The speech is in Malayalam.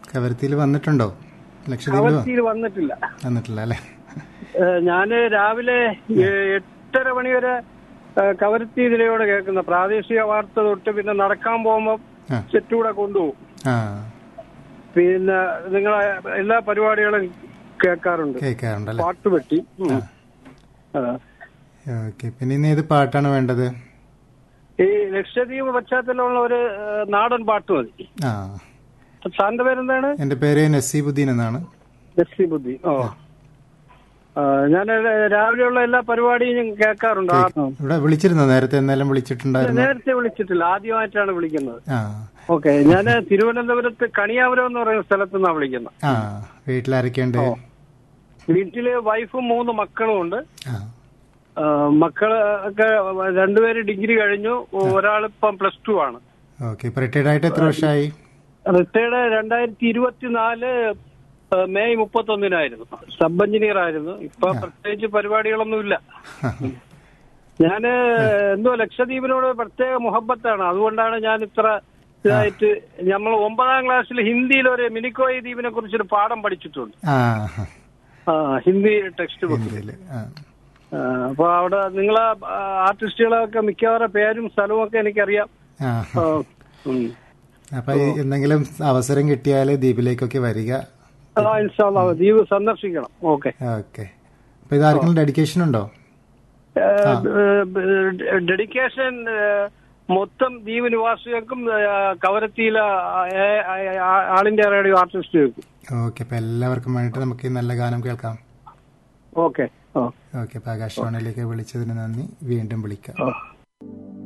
കവരത്തിയിൽ വന്നിട്ടുണ്ടോ? കവരത്തിയിൽ വന്നിട്ടില്ല അല്ലേ? ഞാന് രാവിലെ 8:30 മണി വരെ കവരത്തി ഇതിലൂടെ കേൾക്കുന്ന പ്രാദേശിക വാർത്ത തൊട്ട് പിന്നെ നടക്കാൻ പോകുമ്പോ സെറ്റൂടെ കൊണ്ടുപോകും. പിന്നെ നിങ്ങളെ എല്ലാ പരിപാടികളും കേൾക്കാറുണ്ട്. പാട്ട് വെട്ടി. പിന്നെ ഇന്ന് ഏത് പാട്ടാണ് വേണ്ടത്? ഈ ലക്ഷദ്വീപ് പശ്ചാത്തലമുള്ള ഒരു നാടൻ പാട്ട് മതി. സാറിന്റെ പേരെന്താണ്? എന്റെ പേര് നസീബുദ്ദീൻ എന്നാണ്. നസീബുദ്ദീൻ. ഞാൻ രാവിലെയുള്ള എല്ലാ പരിപാടിയും കേൾക്കാറുണ്ട്. ഇവിടെ വിളിച്ചിരുന്നോ നേരത്തെ? എന്നാലും വിളിച്ചിട്ടുണ്ടായിരുന്നു? നേരത്തെ വിളിച്ചിട്ടില്ല, ആദ്യമായിട്ടാണ് വിളിക്കുന്നത്. ഓക്കെ, ഞാൻ തിരുവനന്തപുരത്ത് കണിയാപുരം എന്ന് പറയുന്ന സ്ഥലത്ത് നിന്നാണ് വിളിക്കുന്നത്. വീട്ടിലാരൊക്കെയുണ്ട്? വീട്ടില് വൈഫും 3 മക്കളും ഉണ്ട്. മക്കള് ഒക്കെ 2 പേര് ഡിഗ്രി കഴിഞ്ഞു, ഒരാളിപ്പം +2 ആണ്. റിട്ടയർഡ് ആയിട്ട് എത്ര വർഷമായി? റിട്ടയർഡ് 2024 മെയ് 31 സബ് എഞ്ചിനീയർ ആയിരുന്നു. ഇപ്പൊ പ്രത്യേകിച്ച് പരിപാടികളൊന്നുമില്ല. ഞാന് ലക്ഷദ്വീപിനോട് പ്രത്യേക മുഹബത്താണ്. അതുകൊണ്ടാണ് ഞാൻ ഇത്ര ഇതായിട്ട്. നമ്മൾ 9ാം ക്ലാസ്സിൽ ഹിന്ദിയിൽ ഒരു മിനിക്കോയി ദ്വീപിനെ കുറിച്ചൊരു പാഠം പഠിച്ചിട്ടുണ്ട്. ഹിന്ദി ടെക്സ്റ്റ് ബുക്കിൽ. അപ്പൊ അവിടെ നിങ്ങളെ ആർട്ടിസ്റ്റുകളൊക്കെ മിക്കവാറും പേരും സ്ഥലവും ഒക്കെ എനിക്കറിയാം. അപ്പൊ എന്തെങ്കിലും അവസരം കിട്ടിയാല് ദ്വീപിലേക്കൊക്കെ വരിക. ദ്വീപ് സന്ദർശിക്കണം. ഓക്കെ. അപ്പൊ ഇത് ആർക്കെങ്കിലും ഡെഡിക്കേഷൻ ഉണ്ടോ? ഡെഡിക്കേഷൻ മൊത്തം ദ്വീപ് നിവാസികൾക്കും കവരത്തിയിലെ ആളിന്റെ റേഡിയോ ആർട്ടിസ്റ്റുകൾക്കും. ഓക്കെ, അപ്പൊ എല്ലാവർക്കും വേണ്ടിട്ട് നമുക്ക് നല്ല ഗാനം കേൾക്കാം. ഓക്കെ. ഓക്കെ, അപ്പൊ ആകാശവാണിയിലേക്ക് വിളിച്ചതിന് നന്ദി. വീണ്ടും വിളിക്കാം.